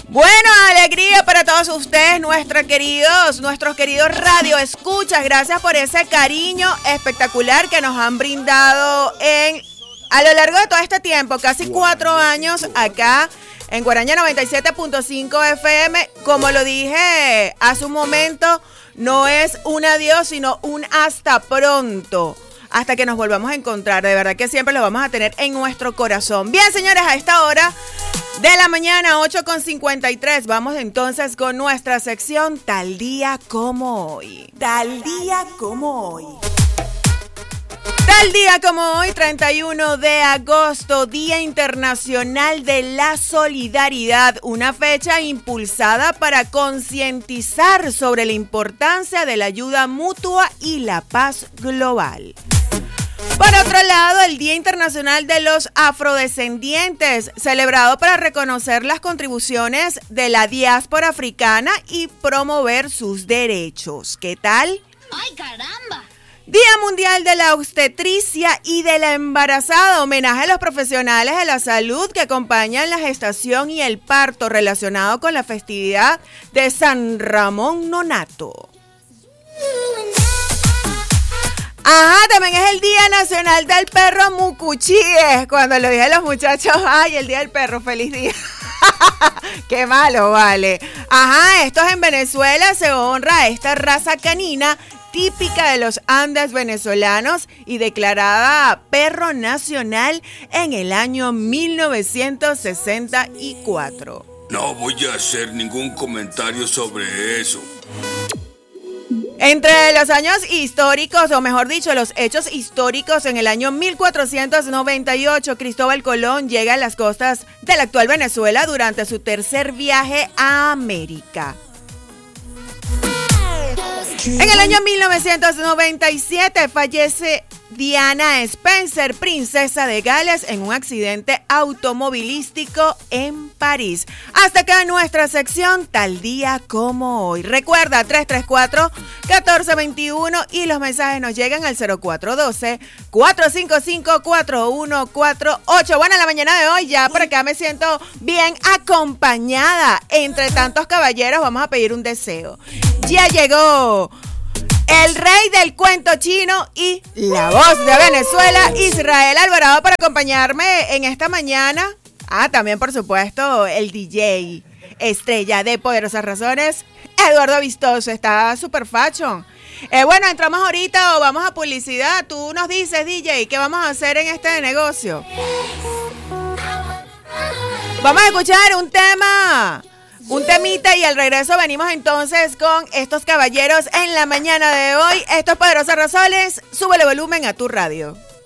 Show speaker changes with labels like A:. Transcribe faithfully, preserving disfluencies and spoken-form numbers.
A: Bueno, alegría para todos ustedes, nuestros queridos, nuestros queridos radio escuchas. Gracias por ese cariño espectacular que nos han brindado en a lo largo de todo este tiempo, casi cuatro años acá en Guaraña noventa y siete punto cinco F M. Como lo dije hace un momento, no es un adiós, sino un hasta pronto. Hasta que nos volvamos a encontrar. De verdad que siempre lo vamos a tener en nuestro corazón. Bien, señores, a esta hora de la mañana, ocho con cincuenta y tres, vamos entonces con nuestra sección Tal día como hoy. Tal día como hoy. Tal día como hoy, treinta y uno de agosto, Día Internacional de la Solidaridad, una fecha impulsada para concientizar sobre la importancia de la ayuda mutua y la paz global. Por otro lado, el Día Internacional de los Afrodescendientes, celebrado para reconocer las contribuciones de la diáspora africana y promover sus derechos. ¿Qué tal?
B: ¡Ay, caramba!
A: Día Mundial de la Obstetricia y de la Embarazada, homenaje a los profesionales de la salud que acompañan la gestación y el parto, relacionado con la festividad de San Ramón Nonato. Ajá, también es el Día Nacional del Perro Mucuchíes. Cuando lo dije a los muchachos, ay, el Día del Perro, feliz día. Qué malo, vale. Ajá, esto es en Venezuela, se honra a esta raza canina típica de los Andes venezolanos y declarada perro nacional en el año mil novecientos sesenta y cuatro.
C: No voy a hacer ningún comentario sobre eso.
A: Entre los años históricos, o mejor dicho, los hechos históricos, en el año mil cuatrocientos noventa y ocho, Cristóbal Colón llega a las costas de la actual Venezuela durante su tercer viaje a América. En el año mil novecientos noventa y siete fallece Diana Spencer, princesa de Gales, en un accidente automovilístico en París. Hasta acá nuestra sección Tal día como hoy. Recuerda, tres tres cuatro, uno cuatro dos uno y los mensajes nos llegan al cero cuatro uno dos, cuatro cinco cinco, cuatro uno cuatro ocho. Bueno, en la mañana de hoy ya por acá me siento bien acompañada. Entre tantos caballeros vamos a pedir un deseo. Ya llegó el rey del cuento chino y la voz de Venezuela, Israel Alvarado, para acompañarme en esta mañana. Ah, también por supuesto el D J, estrella de Poderosas Razones, Eduardo Vistoso, está super fashion. Eh, bueno, entramos ahorita o vamos a publicidad. Tú nos dices, D J, ¿qué vamos a hacer en este negocio? Vamos a escuchar un tema. Un temita y al regreso venimos entonces con estos caballeros en la mañana de hoy. Estos Poderosas Razones, súbele volumen a tu radio.